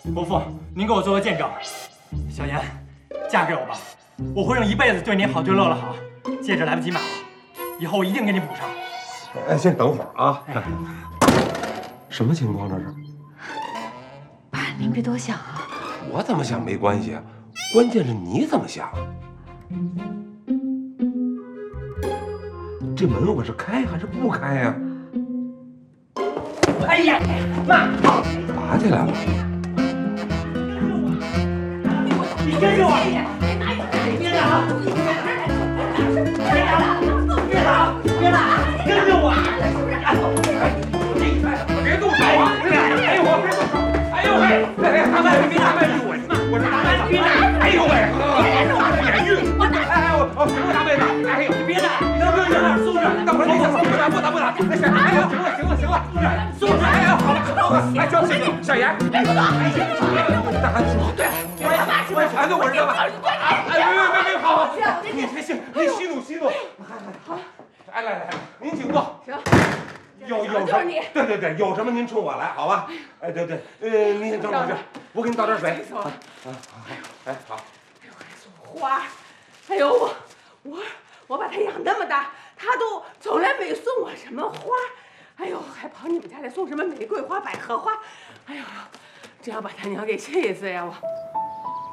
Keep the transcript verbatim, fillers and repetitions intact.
伯父，您给我做个见证，小妍，嫁给我吧，我会用一辈子对你好，对乐乐好。戒指来不及买了，以后我一定给你补上。 哎，先等会儿啊！哎、什么情况这是？ 爸，您别多想啊。 我怎么想没关系啊，关键是你怎么想。这门我是开还是不开呀、 啊？哎呀，妈！ 打起来了！ 你跟着我！别打！别打！别打！别打！跟着我！ 别动手啊！哎呦我！哎呦喂！哎大妹子，别打妹子！我我是大妹子！别打！哎呦喂！打着眼晕！我打！哎我我行了，大妹子！哎呦， 别打！你能不能有点素质？ 等会儿你行了，不打不打不打！那是哎呦，行了行了行了，素质！哎呦好了好了，哎行行行，小妍，哎不动！哎行了，大孩子说对，我要打我全都我知道了。哎别别别别好，你别行，你息怒息怒。好，来来来，您请坐。行。有有什么？对对对，有什么您冲我来，好吧？哎，对对，呃，您先等会儿，我给你倒点水。啊啊，哎好。 哎呦，还送花，哎呦我我我把他养那么大，他都从来没送我什么花，哎呦还跑你们家来送什么玫瑰花、百合花，哎呦，真要把他娘给气死呀我！